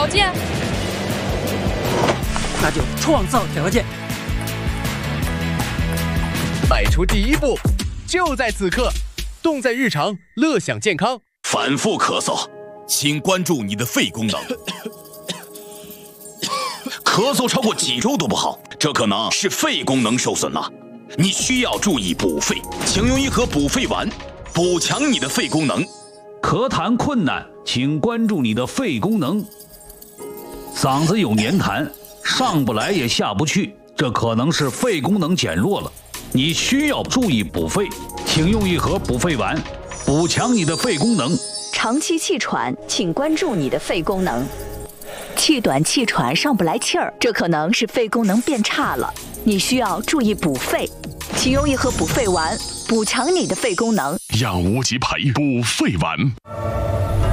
条件？ 那就创造条件。 迈出第一步，就在此刻，动在日常，乐享健康。 反复咳嗽，请关注你的肺功能。咳嗽超过几周都不好，这可能是肺功能受损了。你需要注意补肺，请用一盒补肺丸，补强你的肺功能。 咳痰困难，请关注你的肺功能。嗓子有黏痰，上不来也下不去，这可能是肺功能减弱了。你需要注意补肺，请用一盒补肺丸，补强你的肺功能。 长期气喘，请关注你的肺功能。气短气喘上不来气儿，这可能是肺功能变差了，你需要注意补肺，请用一盒补肺丸，补强你的肺功能。 让无极牌补肺丸。